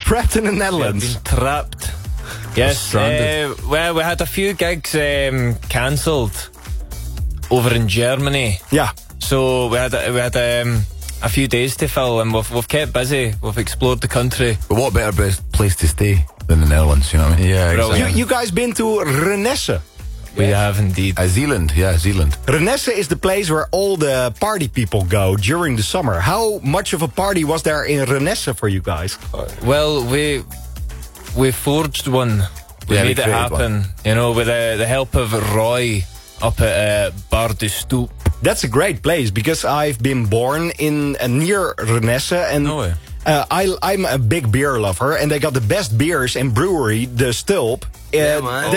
trapped in the Netherlands. We've been trapped. Yes, well, we had a few gigs cancelled over in Germany. Yeah. So we had a few days to fill, and we've kept busy. We've explored the country. But what better place to stay than the Netherlands, you know what I mean? Yeah, exactly. You guys been to Renesse? We have indeed. Zealand, yeah, Zealand. Renesse is the place where all the party people go during the summer. How much of a party was there in Renesse for you guys? Well, we forged one. We Yeah, we made it created happen. one. You know, with the help of Roy up at Bar de Stoep. That's a great place because I've been born in near Renesse and No way. I'm a big beer lover and they got the best beers in brewery, the Stulp. Man.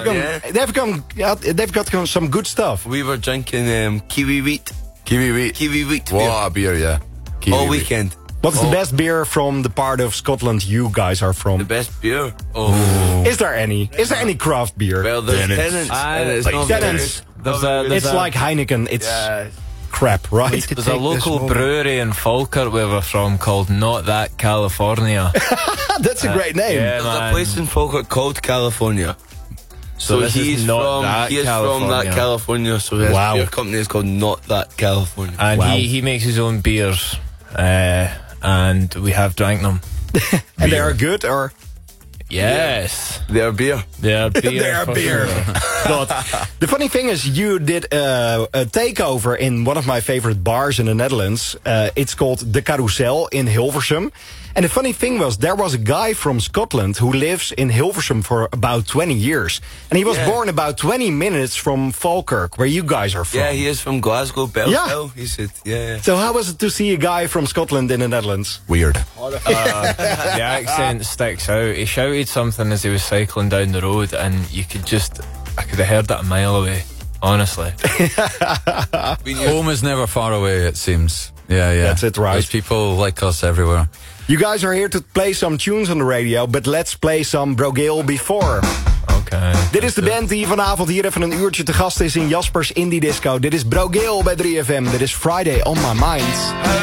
They've got some good stuff. We were drinking kiwi wheat. Kiwi wheat. Beer. What a beer, yeah. Kiwi All wheat. weekend. What's the best beer from the part of Scotland you guys are The from? best beer. Is there any? Is there any craft beer? Well, there's Tennent's. Tennent's. Ah, and it's like not Tennent's. very- It's like Heineken. It's crap, right? There's a local brewery in Falkirk where we're from called Not That California. That's a great name. yeah. There's a Man. place in Falkirk called California. So this is he's Not from That he is from that California. California. So his Wow. beer company is called Not That California. And Wow. he makes his own beers. And we have drank them. And they are good, or Yes. Their beer. They are beer. they are for beer. sure. God. The funny thing is, you did a takeover in one of my favorite bars in the Netherlands. It's called De Carousel in Hilversum. And the funny thing was, there was a guy from Scotland who lives in Hilversum for about 20 years. And he was Yeah. born about 20 minutes from Falkirk, where you guys are from. Yeah, he is from Glasgow, Bellshill. He said, yeah. So how was it to see a guy from Scotland in the Netherlands? Weird. The accent sticks out. He shouted something as he was cycling down the road, and I could have heard that a mile away. Honestly. Home is never far away, it seems. Yeah. That's it, right. There's people like us everywhere. You guys are here to play some tunes on the radio, but let's play some Brogale before. Okay. Dit is de band die vanavond hier even een uurtje te gast is in Jaspers Indie Disco. Dit is Brogale bij 3FM. Dit is Friday on My Mind.